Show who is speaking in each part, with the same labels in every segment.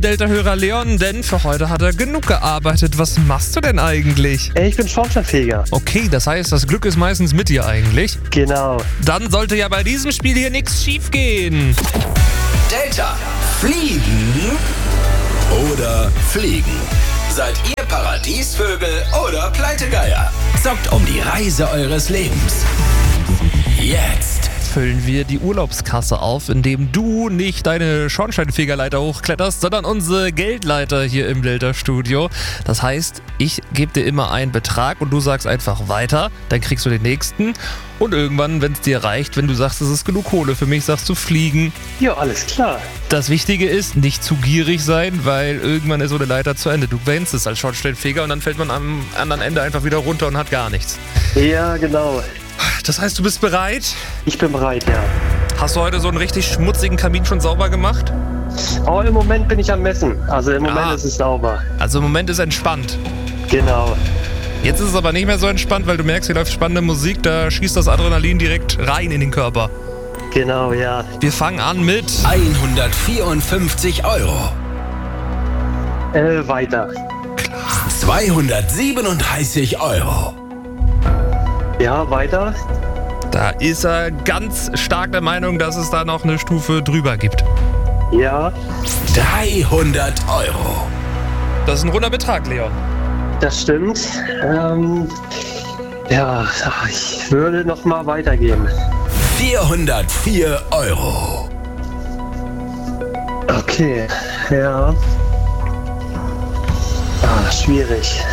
Speaker 1: Delta-Hörer Leon, denn für heute hat er genug gearbeitet. Was machst du denn eigentlich?
Speaker 2: Ich bin Schornsteinfeger.
Speaker 1: Okay, das heißt, das Glück ist meistens mit dir eigentlich.
Speaker 2: Genau.
Speaker 1: Dann sollte ja bei diesem Spiel hier nichts schief gehen.
Speaker 3: Delta. Fliegen oder fliegen? Seid ihr Paradiesvögel oder Pleitegeier? Zockt um die Reise eures Lebens. Jetzt.
Speaker 1: Füllen wir die Urlaubskasse auf, indem du nicht deine Schornsteinfegerleiter hochkletterst, sondern unsere Geldleiter hier im Delta-Studio. Das heißt, ich gebe dir immer einen Betrag und du sagst einfach weiter, dann kriegst du den nächsten. Und irgendwann, wenn es dir reicht, wenn du sagst, es ist genug Kohle für mich, sagst du fliegen.
Speaker 2: Ja, alles klar.
Speaker 1: Das Wichtige ist, nicht zu gierig sein, weil irgendwann ist so eine Leiter zu Ende. Du wählst es als Schornsteinfeger und dann fällt man am anderen Ende einfach wieder runter und hat gar nichts.
Speaker 2: Ja, genau.
Speaker 1: Das heißt, du bist bereit?
Speaker 2: Ich bin bereit, ja.
Speaker 1: Hast du heute so einen richtig schmutzigen Kamin schon sauber gemacht?
Speaker 2: Oh, im Moment bin ich am Messen. Also im Moment ist es sauber.
Speaker 1: Also im Moment ist entspannt.
Speaker 2: Genau.
Speaker 1: Jetzt ist es aber nicht mehr so entspannt, weil du merkst, hier läuft spannende Musik, da schießt das Adrenalin direkt rein in den Körper.
Speaker 2: Genau, ja.
Speaker 1: Wir fangen an mit
Speaker 3: 154 Euro.
Speaker 2: Weiter.
Speaker 3: 237 Euro.
Speaker 2: Ja, weiter.
Speaker 1: Da ist er ganz stark der Meinung, dass es da noch eine Stufe drüber gibt.
Speaker 2: Ja,
Speaker 3: 300 Euro.
Speaker 1: Das ist ein runder Betrag, Leon.
Speaker 2: das stimmt. Ja, ich würde noch mal weitergehen.
Speaker 3: 404 Euro.
Speaker 2: Okay, ja. Schwierig.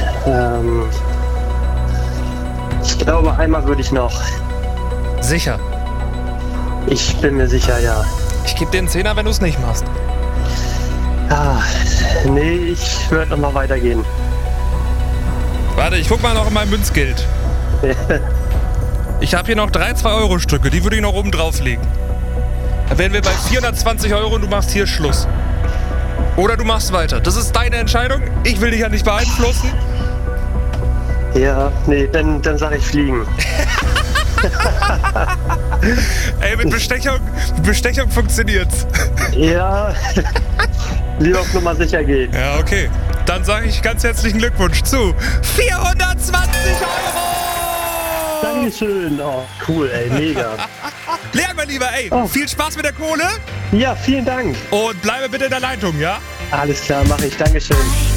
Speaker 2: Ich glaube, einmal würde ich noch.
Speaker 1: Sicher.
Speaker 2: Ich bin mir sicher, ja.
Speaker 1: Ich gebe dir einen Zehner, wenn du es nicht machst.
Speaker 2: Nee, ich würde noch mal weitergehen.
Speaker 1: Warte, ich guck mal noch in mein Münzgeld. Ich habe hier noch 3 2-Euro-Stücke, die würde ich noch oben drauflegen. Dann wären wir bei 420 Euro und du machst hier Schluss. Oder du machst weiter. Das ist deine Entscheidung. Ich will dich ja nicht beeinflussen.
Speaker 2: Ja, nee, dann sag ich fliegen.
Speaker 1: Ey, mit Bestechung funktioniert's.
Speaker 2: Ja, lieber auf Nummer sicher gehen.
Speaker 1: Ja, okay. Dann sage ich ganz herzlichen Glückwunsch zu 420 Euro!
Speaker 2: Dankeschön. Oh, cool, ey, mega.
Speaker 1: Leon, mein Lieber, ey, viel Spaß mit der Kohle
Speaker 2: Ja, vielen Dank.
Speaker 1: und bleibe bitte in der Leitung, ja?
Speaker 2: Alles klar, mache ich. Dankeschön.